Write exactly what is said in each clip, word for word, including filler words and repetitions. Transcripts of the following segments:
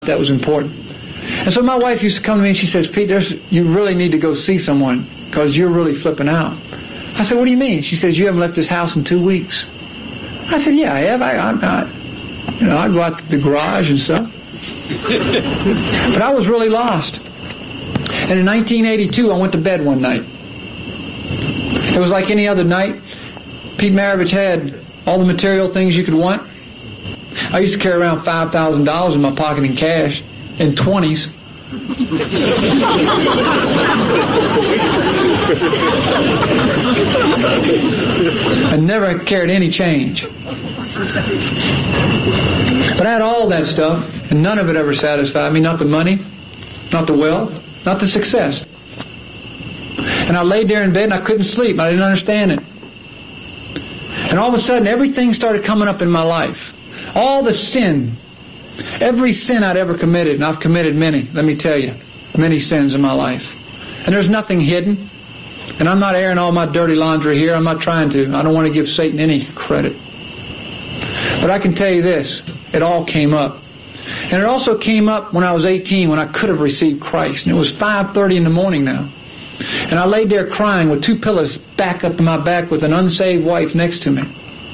that was important. And so my wife used to come to me and she says, Pete, there's, you really need to go see someone because you're really flipping out. I said, what do you mean? She says, you haven't left this house in two weeks. I said, yeah, I have. I, I, I, you know, I go out to the garage and stuff. But I was really lost. And in nineteen eighty-two, I went to bed one night. It was like any other night. Pete Maravich had all the material things you could want. I used to carry around five thousand dollars in my pocket in cash, in twenties. I never carried any change. But I had all that stuff, and none of it ever satisfied me. Not the money, not the wealth, not the success. And I laid there in bed and I couldn't sleep. I didn't understand it. And all of a sudden, everything started coming up in my life. All the sin, every sin I'd ever committed, and I've committed many, let me tell you, many sins in my life. And there's nothing hidden. And I'm not airing all my dirty laundry here. I'm not trying to. I don't want to give Satan any credit. But I can tell you this, it all came up. And it also came up when I was eighteen, when I could have received Christ. And it was five thirty in the morning now. And I laid there crying with two pillows back up to my back with an unsaved wife next to me.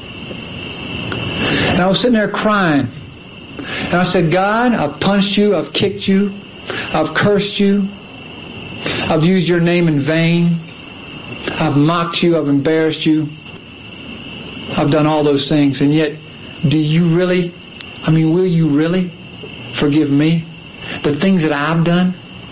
And I was sitting there crying. And I said, God, I've punched you, I've kicked you, I've cursed you, I've used your name in vain, I've mocked you, I've embarrassed you, I've done all those things. And yet, do you really, I mean, will you really forgive me? The things that I've done?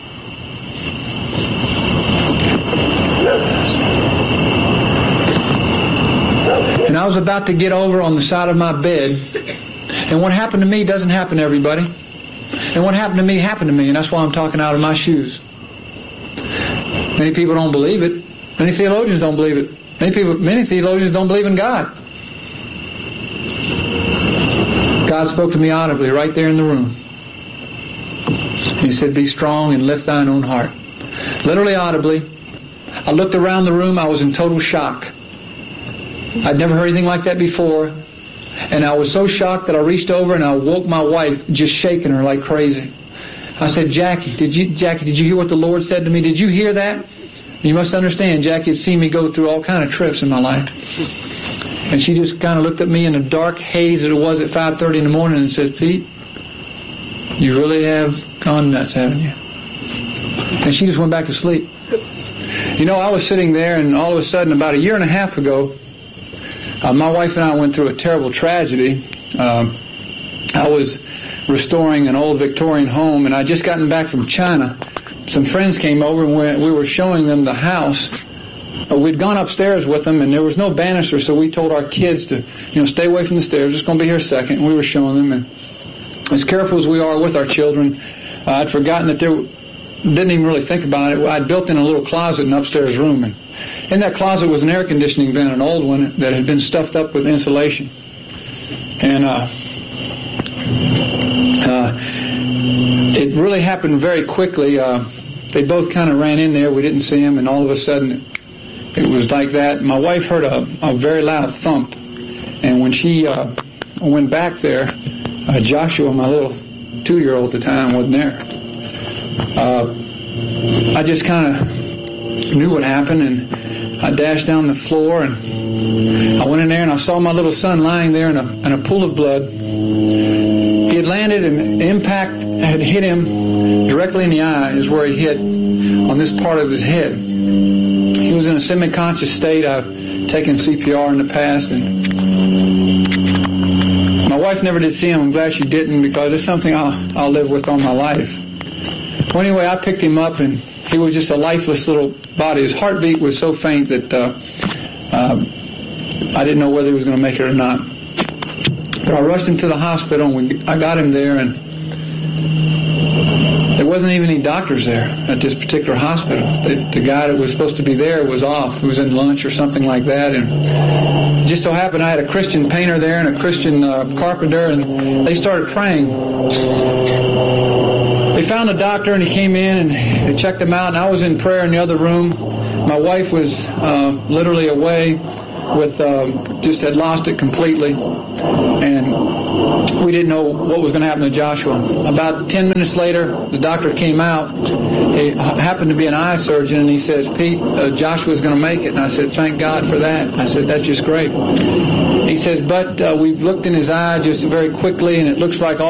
And I was about to get over on the side of my bed. And what happened to me doesn't happen to everybody. And what happened to me happened to me. And that's why I'm talking out of my shoes. Many people don't believe it. Many theologians don't believe it. Many people, many theologians don't believe in God. God spoke to me audibly right there in the room. He said, be strong and lift thine own heart. Literally audibly. I looked around the room. I was in total shock. I'd never heard anything like that before. And I was so shocked that I reached over and I woke my wife, just shaking her like crazy. I said, Jackie, did you, Jackie, did you hear what the Lord said to me? Did you hear that? You must understand, Jackie had seen me go through all kind of trips in my life. And she just kind of looked at me in a dark haze that it was at five thirty in the morning and said, Pete, you really have gone nuts, haven't you? And she just went back to sleep. You know, I was sitting there and all of a sudden, about a year and a half ago, uh, my wife and I went through a terrible tragedy. Uh, I was restoring an old Victorian home, and I'd just gotten back from China. Some friends came over and we were showing them the house. Uh, we'd gone upstairs with them and there was no banister, so we told our kids to, you know, stay away from the stairs. Just going to be here a second. And we were showing them, and as careful as we are with our children, uh, I'd forgotten that there, didn't even really think about it. I'd built in a little closet in an upstairs room, and in that closet was an air conditioning vent, an old one that had been stuffed up with insulation. And uh, uh, it really happened very quickly. Uh, they both kind of ran in there. We didn't see them, and all of a sudden it, it was like that. My wife heard a, a very loud thump, and when she uh, went back there, uh, Joshua, my little two-year-old at the time, wasn't there. Uh, I just kind of knew what happened, and I dashed down the floor, and I went in there, and I saw my little son lying there in a, in a pool of blood. He had landed, and the impact had hit him directly in the eye, is where he hit on this part of his head. He was in a semi-conscious state. I've taken C P R in the past, and my wife never did see him. I'm glad she didn't, because it's something I'll, I'll live with all my life. Well, anyway, I picked him up, and he was just a lifeless little body. His heartbeat was so faint that uh, uh, I didn't know whether he was going to make it or not. But I rushed him to the hospital, and we, I got him there, and there wasn't even any doctors there at this particular hospital. The, the guy that was supposed to be there was off. He was in lunch or something like that, and it just so happened I had a Christian painter there and a Christian uh, carpenter, and they started praying. They found a doctor, and he came in, and they checked him out, and I was in prayer in the other room. My wife was uh, literally away. with uh, just had lost it completely, and we didn't know what was going to happen to Joshua. About ten minutes later, the doctor came out. He happened to be an eye surgeon, and he says, Pete, uh, Joshua's going to make it. And I said, thank God for that. I said, that's just great. He says, but uh, we've looked in his eye just very quickly, and it looks like all